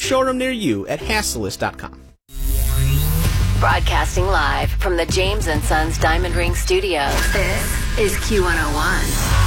Showroom near you at Hasselist.com. Broadcasting live from the James & Sons Diamond Ring Studios. This is Q101.